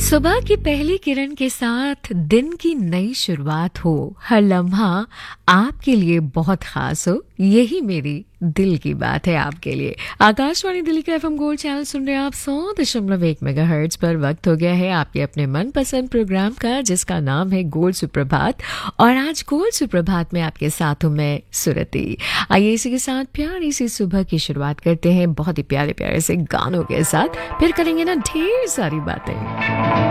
सुबह की पहली किरण के साथ दिन की नई शुरुआत हो, हर लम्हा आपके लिए बहुत खास हो, यही मेरी दिल की बात है आपके लिए। आकाशवाणी दिल्ली का एफएम गोल्ड चैनल सुन रहे हैं आप 100.1 मेगाहर्ट्ज पर। वक्त हो गया है आपके अपने मनपसंद प्रोग्राम का, जिसका नाम है गोल्ड सुप्रभात। और आज गोल्ड सुप्रभात में आपके साथ हूं मैं, सुरति। आइए इसी के साथ प्यारी सी सुबह की शुरुआत करते हैं, बहुत ही प्यारे प्यारे से गानों के साथ। फिर करेंगे ना ढेर सारी बातें।